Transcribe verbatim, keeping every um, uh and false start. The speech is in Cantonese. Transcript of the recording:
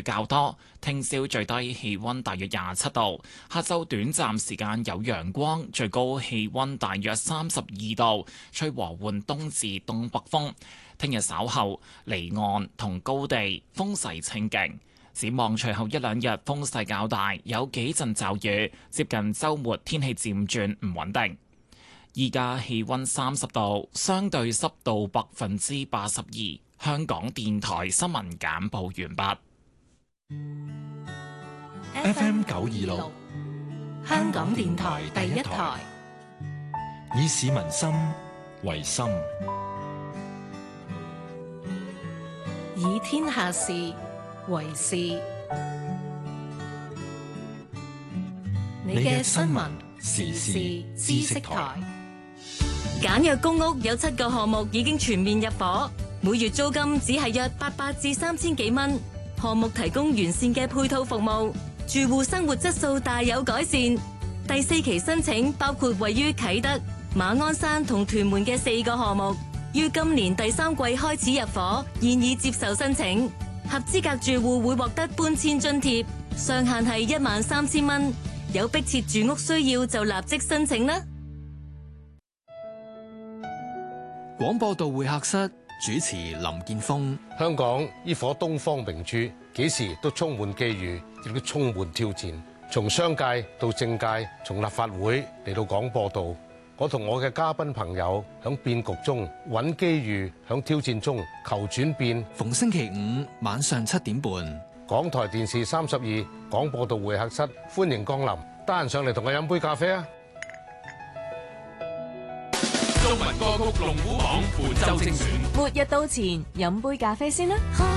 較多。聽朝最低氣溫大約廿七度，下晝短暫時間有陽光，最高氣溫大約三十二度，吹和緩東至東北風。聽日稍後離岸同高地風勢清勁。展望隨後一兩日風勢較大，有幾陣驟雨，接近週末天氣漸轉唔穩定。依家氣溫三十度，相對濕度百分之八十二。香港電台新聞簡報完畢。 F M 九二六，香港電台第一台，以市民心為心， 以天下事為事。你嘅新聞時事知識台。 簡約公屋有七個項目已經全面入伙，每月租金只係約八百至三千幾蚊。項目提供完善嘅配套服務，住戶生活質素大有改善。第四期申請包括位於啟德、馬鞍山同屯門嘅四個項目，於今年第三季開始入伙，現已接受申請。合資格住戶會獲得搬遷津貼，上限係一萬三千蚊。有迫切住屋需要就立即申請啦。 廣播道會客室主持林健鋒。 香港呢顆東方明珠，幾時都充滿機遇，亦都充滿挑戰。從商界到政界，從立法會嚟到廣播道，我同我嘅嘉賓朋友響變局中揾機遇，響挑戰中求轉變。 逢星期五晚上七點半， 港台電視三十二廣播道會客室，歡迎降臨。得閒上嚟同我飲杯咖啡啊！ 中文歌曲龍虎榜本周精選， 末日到前，飲杯咖啡先啦。